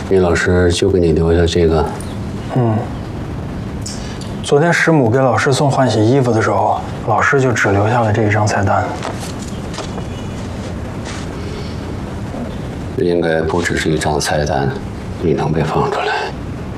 李老师就给你留下这个。 昨天师母给老师送换洗衣服的时候，老师就只留下了这一张菜单。 应该不只是一张菜单，你能被放出来。